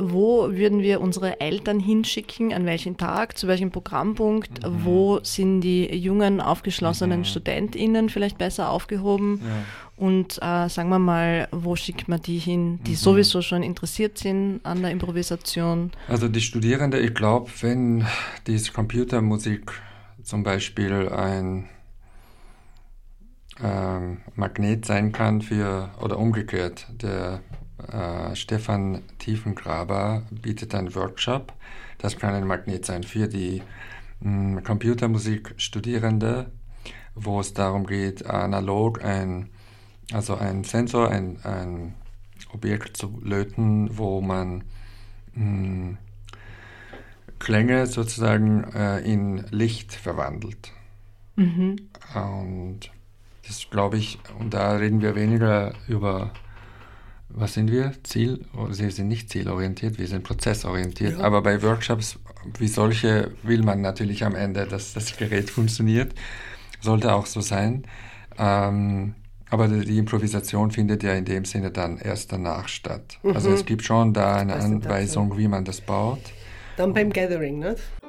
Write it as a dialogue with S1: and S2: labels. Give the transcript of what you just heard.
S1: wo würden wir unsere Eltern hinschicken, an welchen Tag, zu welchem Programmpunkt, wo sind die jungen, aufgeschlossenen StudentInnen vielleicht besser aufgehoben und sagen wir mal, wo schickt man die hin, die sowieso schon interessiert sind an der Improvisation?
S2: Also die Studierenden, ich glaube, wenn diese Computermusik zum Beispiel ein Magnet sein kann oder umgekehrt, der Stefan Tiefengraber bietet einen Workshop, das kann ein Magnet sein für die Computermusik-Studierende, wo es darum geht, analog ein Sensor, ein Objekt zu löten, wo man Klänge sozusagen in Licht verwandelt. Und das glaube ich, und da reden wir weniger über, was sind wir? Sie sind nicht zielorientiert, wir sind prozessorientiert. Ja. Aber bei Workshops wie solche will man natürlich am Ende, dass das Gerät funktioniert. Sollte auch so sein. Aber die Improvisation findet ja in dem Sinne dann erst danach statt. Also es gibt schon da eine Anweisung, wie man das baut.
S3: Dann beim Gathering, ne?